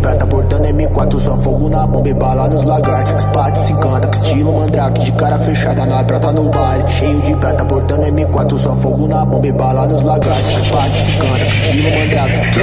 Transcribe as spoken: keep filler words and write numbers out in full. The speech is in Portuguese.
prata portando M quatro, só fogo na bomba e bala nos lagartos. Spot se encanta, que estilo mandrake, de cara fechada na prata no baile. Cheio de prata portando M quatro, só fogo na bomba e bala nos lagartos. Spot se encanta, que estilo mandrake.